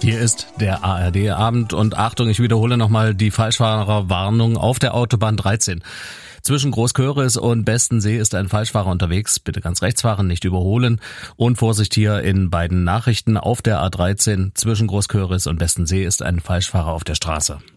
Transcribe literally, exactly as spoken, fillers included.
Hier ist der A R D-Abend und Achtung, ich wiederhole nochmal die Falschfahrerwarnung auf der Autobahn dreizehn. Zwischen Großköris und Bestensee ist ein Falschfahrer unterwegs. Bitte ganz rechts fahren, nicht überholen. Und Vorsicht hier in beiden Nachrichten auf der A dreizehn. Zwischen Großköris und Bestensee ist ein Falschfahrer auf der Straße.